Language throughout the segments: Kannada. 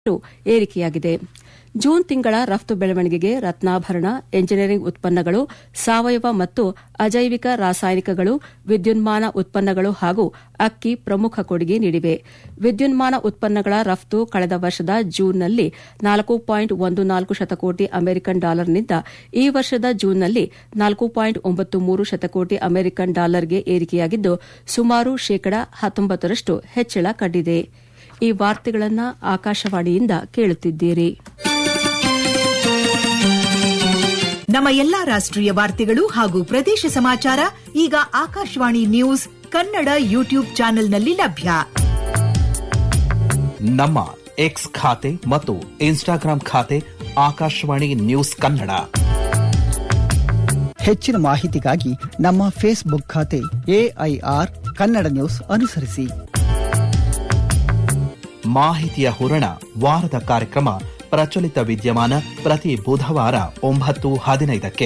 ಏರಿಕೆಯಾಗಿದೆ. ಜೂನ್ ತಿಂಗಳ ರಫ್ತು ಬೆಳವಣಿಗೆಗೆ ರತ್ನಾಭರಣ, ಎಂಜಿನಿಯರಿಂಗ್ ಉತ್ಪನ್ನಗಳು, ಸಾವಯವ ಮತ್ತು ಅಜೈವಿಕ ರಾಸಾಯನಿಕಗಳು, ವಿದ್ಯುನ್ಮಾನ ಉತ್ಪನ್ನಗಳು ಹಾಗೂ ಅಕ್ಕಿ ಪ್ರಮುಖ ಕೊಡುಗೆ ನೀಡಿವೆ. ವಿದ್ಯುನ್ಮಾನ ಉತ್ಪನ್ನಗಳ ರಫ್ತು ಕಳೆದ ವರ್ಷದ ಜೂನ್ನಲ್ಲಿ 4.14 ಶತಕೋಟಿ ಅಮೆರಿಕನ್ ಡಾಲರ್ನಿಂದ ಈ ವರ್ಷದ ಜೂನ್ನಲ್ಲಿ 4.93 ಶತಕೋಟಿ ಅಮೆರಿಕನ್ ಡಾಲರ್ಗೆ ಏರಿಕೆಯಾಗಿದ್ದು ಸುಮಾರು ಶೇಕಡಾ 19ರಷ್ಟು ಹೆಚ್ಚಳ ಕಂಡಿದೆ. ಈ ವಾರ್ತೆಗಳನ್ನು ಆಕಾಶವಾಣಿಯಿಂದ ಕೇಳುತ್ತಿದ್ದೀರಿ. ನಮ್ಮ ಎಲ್ಲಾ ರಾಷ್ಟ್ರೀಯ ವಾರ್ತೆಗಳು ಹಾಗೂ ಪ್ರದೇಶ ಸಮಾಚಾರ ಈಗ ಆಕಾಶವಾಣಿ ನ್ಯೂಸ್ ಕನ್ನಡ ಯೂಟ್ಯೂಬ್ ಚಾನೆಲ್ನಲ್ಲಿ ಲಭ್ಯ. ನಮ್ಮ ಎಕ್ಸ್ ಖಾತೆ ಮತ್ತು ಇನ್ಸ್ಟಾಗ್ರಾಂ ಖಾತೆ ಆಕಾಶವಾಣಿ ನ್ಯೂಸ್ ಕನ್ನಡ. ಹೆಚ್ಚಿನ ಮಾಹಿತಿಗಾಗಿ ನಮ್ಮ ಫೇಸ್ಬುಕ್ ಖಾತೆ AIR ಕನ್ನಡ ನ್ಯೂಸ್ ಅನುಸರಿಸಿ. ಮಾಹಿತಿಯ ಹೂರಣ ವಾರದ ಕಾರ್ಯಕ್ರಮ ಪ್ರಚಲಿತ ವಿದ್ಯಮಾನ ಪ್ರತಿ ಬುಧವಾರ 9:15ಕ್ಕೆ.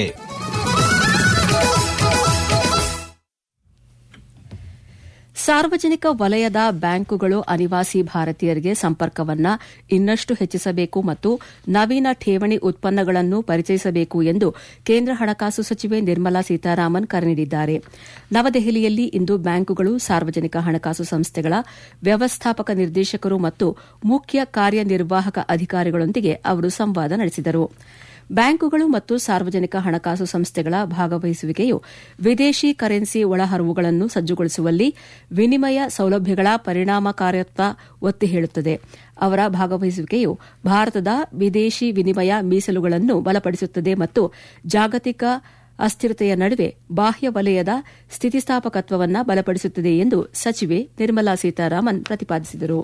ಸಾರ್ವಜನಿಕ ವಲಯದ ಬ್ಯಾಂಕುಗಳು ಅನಿವಾಸಿ ಭಾರತೀಯರಿಗೆ ಸಂಪರ್ಕವನ್ನು ಇನ್ನಷ್ಟು ಹೆಚ್ಚಿಸಬೇಕು ಮತ್ತು ನವೀನ ಠೇವಣಿ ಉತ್ಪನ್ನಗಳನ್ನು ಪರಿಚಯಿಸಬೇಕು ಎಂದು ಕೇಂದ್ರ ಹಣಕಾಸು ಸಚಿವೆ ನಿರ್ಮಲಾ ಸೀತಾರಾಮನ್ ಕರೆ ನೀಡಿದ್ದಾರೆ. ನವದೆಹಲಿಯಲ್ಲಿ ಇಂದು ಬ್ಯಾಂಕುಗಳು, ಸಾರ್ವಜನಿಕ ಹಣಕಾಸು ಸಂಸ್ಥೆಗಳ ವ್ಯವಸ್ಥಾಪಕ ನಿರ್ದೇಶಕರು ಮತ್ತು ಮುಖ್ಯ ಕಾರ್ಯನಿರ್ವಾಹಕ ಅಧಿಕಾರಿಗಳೊಂದಿಗೆ ಅವರು ಸಂವಾದ ನಡೆಸಿದರು. ಬ್ಯಾಂಕುಗಳು ಮತ್ತು ಸಾರ್ವಜನಿಕ ಹಣಕಾಸು ಸಂಸ್ಥೆಗಳ ಭಾಗವಹಿಸುವಿಕೆಯು ವಿದೇಶಿ ಕರೆನ್ಸಿ ಒಳಹರಿವುಗಳನ್ನು ಸಜ್ಜುಗೊಳಿಸುವಲ್ಲಿ ವಿನಿಮಯ ಸೌಲಭ್ಯಗಳ ಪರಿಣಾಮಕಾರಿತ್ವ ಒತ್ತಿ ಹೇಳುತ್ತದೆ. ಅವರ ಭಾಗವಹಿಸುವಿಕೆಯು ಭಾರತದ ವಿದೇಶಿ ವಿನಿಮಯ ಮೀಸಲುಗಳನ್ನು ಬಲಪಡಿಸುತ್ತದೆ ಮತ್ತು ಜಾಗತಿಕ ಅಸ್ಥಿರತೆಯ ನಡುವೆ ಬಾಹ್ಯ ವಲಯದ ಸ್ಥಿತಿಸ್ಥಾಪಕತ್ವವನ್ನು ಬಲಪಡಿಸುತ್ತದೆ ಎಂದು ಸಚಿವೆ ನಿರ್ಮಲಾ ಸೀತಾರಾಮನ್ ಪ್ರತಿಪಾದಿಸಿದರು.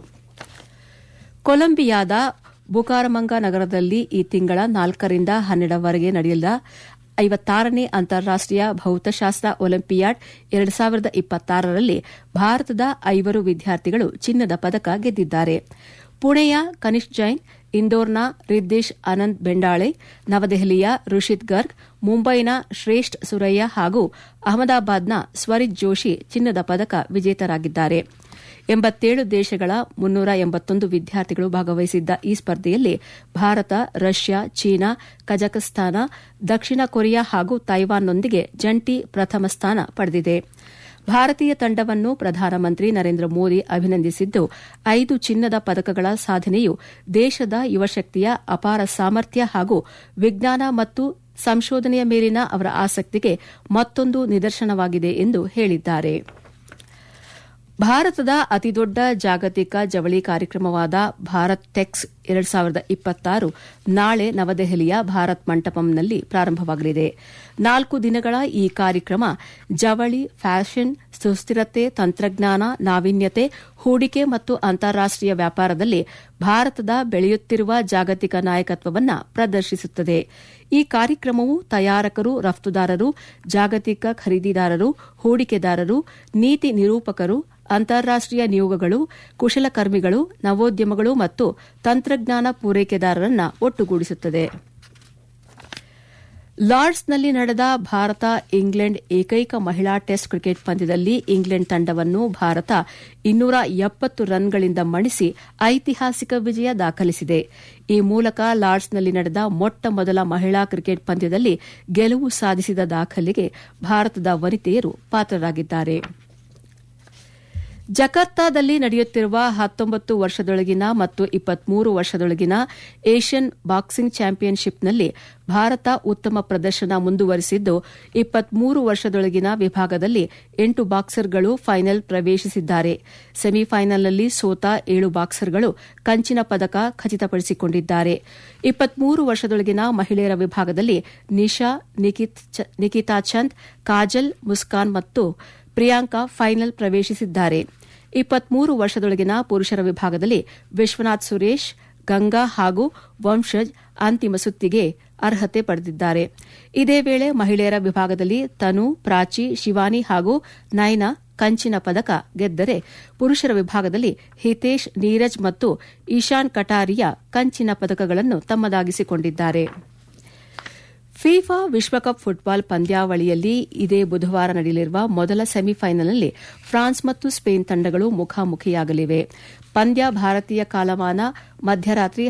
ಕೊಲಂಬಿಯಾದ ಬುಕಾರಮಂಗ ನಗರದಲ್ಲಿ ಈ ತಿಂಗಳ 4ರಿಂದ 12ರವರೆಗೆ ನಡೆಯಲಿದ 56ನೇ ಅಂತಾರಾಷ್ಟೀಯ ಭೌತಶಾಸ್ತ್ರ ಒಲಿಂಪಿಯಾಡ್ 2026ರಲ್ಲಿ ಭಾರತದ 5 ವಿದ್ಯಾರ್ಥಿಗಳು ಚಿನ್ನದ ಪದಕ ಗೆದ್ದಿದ್ದಾರೆ. ಪುಣೆಯ ಕನಿಷ್ಕ್ ಜೈನ್, ಇಂದೋರ್ನ ರಿದ್ದೇಶ್ ಆನಂದ್ ಬೆಂಡಾಳೆ, ನವದೆಹಲಿಯ ರುಷಿತ್ ಗರ್ಗ್, ಮುಂಬೈನ ಶ್ರೇಷ್ಠ ಸುರಯ್ಯ ಹಾಗೂ ಅಹಮದಾಬಾದ್ನ ಸ್ವರಿತ್ ಜೋಶಿ ಚಿನ್ನದ ಪದಕ ವಿಜೇತರಾಗಿದ್ದಾರೆ. 87 ದೇಶಗಳ 381 ವಿದ್ಯಾರ್ಥಿಗಳು ಭಾಗವಹಿಸಿದ್ದ ಈ ಸ್ಪರ್ಧೆಯಲ್ಲಿ ಭಾರತ, ರಷ್ಯಾ, ಚೀನಾ, ಕಜಕಸ್ತಾನ, ದಕ್ಷಿಣ ಕೊರಿಯಾ ಹಾಗೂ ತೈವಾನ್ನೊಂದಿಗೆ ಜಂಟಿ ಪ್ರಥಮ ಸ್ಥಾನ ಪಡೆದಿದೆ. ಭಾರತೀಯ ತಂಡವನ್ನು ಪ್ರಧಾನಮಂತ್ರಿ ನರೇಂದ್ರ ಮೋದಿ ಅಭಿನಂದಿಸಿದ್ದು, 5 ಚಿನ್ನದ ಪದಕಗಳ ಸಾಧನೆಯು ದೇಶದ ಯುವಶಕ್ತಿಯ ಅಪಾರ ಸಾಮರ್ಥ್ಯ ಹಾಗೂ ವಿಜ್ಞಾನ ಮತ್ತು ಸಂಶೋಧನೆಯ ಮೇಲಿನ ಅವರ ಆಸಕ್ತಿಗೆ ಮತ್ತೊಂದು ನಿದರ್ಶನವಾಗಿದೆ ಎಂದು ಹೇಳಿದ್ದಾರೆ. ಭಾರತದ ಅತಿದೊಡ್ಡ ಜಾಗತಿಕ ಜವಳಿ ಕಾರ್ಯಕ್ರಮವಾದ ಭಾರತ್ ಟೆಕ್ಸ್ 2026 ನಾಳೆ ನವದೆಹಲಿಯ ಭಾರತ್ ಮಂಟಪಂನಲ್ಲಿ ಪ್ರಾರಂಭವಾಗಲಿದೆ. 4 ದಿನಗಳ ಈ ಕಾರ್ಯಕ್ರಮ ಜವಳಿ, ಫ್ಯಾಷನ್, ಸುಸ್ಥಿರತೆ, ತಂತ್ರಜ್ಞಾನ, ನಾವೀನ್ಯತೆ, ಹೂಡಿಕೆ ಮತ್ತು ಅಂತಾರಾಷ್ಟೀಯ ವ್ಯಾಪಾರದಲ್ಲಿ ಭಾರತದ ಬೆಳೆಯುತ್ತಿರುವ ಜಾಗತಿಕ ನಾಯಕತ್ವವನ್ನು ಪ್ರದರ್ಶಿಸುತ್ತದೆ. ಈ ಕಾರ್ಯಕ್ರಮವು ತಯಾರಕರು, ರಫ್ತುದಾರರು, ಜಾಗತಿಕ ಖರೀದಿದಾರರು, ಹೂಡಿಕೆದಾರರು, ನೀತಿ ನಿರೂಪಕರು, ಅಂತಾರಾಷ್ಟೀಯ ನಿಯೋಗಗಳು, ಕುಶಲಕರ್ಮಿಗಳು, ನವೋದ್ಯಮಗಳು ಮತ್ತು ತಂತ್ರಜ್ಞಾನ ಪೂರೈಕೆದಾರರನ್ನು ಒಟ್ಟುಗೂಡಿಸುತ್ತದೆ. ಲಾರ್ಡ್ಸ್ನಲ್ಲಿ ನಡೆದ ಭಾರತ ಇಂಗ್ಲೆಂಡ್ ಏಕೈಕ ಮಹಿಳಾ ಟೆಸ್ಟ್ ಕ್ರಿಕೆಟ್ ಪಂದ್ಯದಲ್ಲಿ ಇಂಗ್ಲೆಂಡ್ ತಂಡವನ್ನು ಭಾರತ 270 ರನ್ಗಳಿಂದ ಮಣಿಸಿ ಐತಿಹಾಸಿಕ ವಿಜಯ ದಾಖಲಿಸಿದೆ. ಈ ಮೂಲಕ ಲಾರ್ಡ್ಸ್ನಲ್ಲಿ ನಡೆದ ಮೊಟ್ಟ ಮೊದಲ ಮಹಿಳಾ ಕ್ರಿಕೆಟ್ ಪಂದ್ಯದಲ್ಲಿ ಗೆಲುವು ಸಾಧಿಸಿದ ದಾಖಲೆಗೆ ಭಾರತದ ವನಿತೆಯರು ಪಾತ್ರರಾಗಿದ್ದಾರೆ. ಜಕಾರ್ತಾದಲ್ಲಿ ನಡೆಯುತ್ತಿರುವ 19 ವರ್ಷದೊಳಗಿನ ಮತ್ತು 23 ವರ್ಷದೊಳಗಿನ ಏಷ್ಯನ್ ಬಾಕ್ಸಿಂಗ್ ಚಾಂಪಿಯನ್ಶಿಪ್ನಲ್ಲಿ ಭಾರತ ಉತ್ತಮ ಪ್ರದರ್ಶನ ಮುಂದುವರೆಸಿದ್ದು, 23 ವರ್ಷದೊಳಗಿನ ವಿಭಾಗದಲ್ಲಿ 8 ಬಾಕ್ಸರ್ಗಳು ಫೈನಲ್ ಪ್ರವೇಶಿಸಿದ್ದಾರೆ. ಸೆಮಿಫೈನಲ್ನಲ್ಲಿ ಸೋತ 7 ಬಾಕ್ಸರ್ಗಳು ಕಂಚಿನ ಪದಕ ಖಚಿತಪಡಿಸಿಕೊಂಡಿದ್ದಾರೆ. 23 ವರ್ಷದೊಳಗಿನ ಮಹಿಳೆಯರ ವಿಭಾಗದಲ್ಲಿ ನಿಶಾ, ನಿಕಿತಾ ಚಂದ್, ಕಾಜಲ್, ಮುಸ್ಕಾನ್ ಮತ್ತು ಪ್ರಿಯಾಂಕಾ ಫೈನಲ್ ಪ್ರವೇಶಿಸಿದ್ದಾರೆ. 23 ವರ್ಷದೊಳಗಿನ ಪುರುಷರ ವಿಭಾಗದಲ್ಲಿ ವಿಶ್ವನಾಥ್ ಸುರೇಶ್, ಗಂಗಾ ಹಾಗೂ ವಂಶಜ್ ಅಂತಿಮ ಸುತ್ತಿಗೆ ಅರ್ಹತೆ ಪಡೆದಿದ್ದಾರೆ. ಇದೇ ವೇಳೆ ಮಹಿಳೆಯರ ವಿಭಾಗದಲ್ಲಿ ತನು, ಪ್ರಾಚಿ, ಶಿವಾನಿ ಹಾಗೂ ನೈನಾ ಕಂಚಿನ ಪದಕ ಗೆದ್ದರೆ, ಪುರುಷರ ವಿಭಾಗದಲ್ಲಿ ಹಿತೇಶ್, ನೀರಜ್ ಮತ್ತು ಈಶಾನ್ ಕಟಾರಿಯಾ ಕಂಚಿನ ಪದಕಗಳನ್ನು ತಮ್ಮದಾಗಿಸಿಕೊಂಡಿದ್ದಾರೆ. ಫಿಫಾ ವಿಶ್ವಕಪ್ ಫುಟ್ಬಾಲ್ ಪಂದ್ಯಾವಳಿಯಲ್ಲಿ ಇದೇ ಬುಧವಾರ ನಡೆಯಲಿರುವ ಮೊದಲ ಸೆಮಿಫೈನಲ್ನಲ್ಲಿ ಫ್ರಾನ್ಸ್ ಮತ್ತು ಸ್ಪೇನ್ ತಂಡಗಳು ಮುಖಾಮುಖಿಯಾಗಲಿವೆ. ಪಂದ್ಯ ಭಾರತೀಯ ಕಾಲಮಾನ ಮಧ್ಯರಾತ್ರಿ